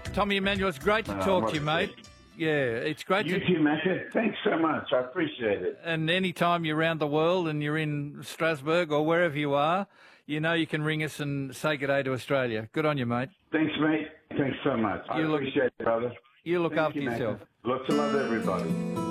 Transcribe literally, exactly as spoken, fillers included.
Tommy Emmanuel, it's great to Uh, talk what to you, a mate. pleasure. Yeah, it's great You to... too, Macca. Thanks so much. I appreciate it. And any time you're around the world and you're in Strasbourg or wherever you are, you know you can ring us and say good day to Australia. Good on you, mate. Thanks, mate. Thanks so much. I You look- appreciate it, brother. You look Thank after you, Macca. yourself. Lots of love, everybody.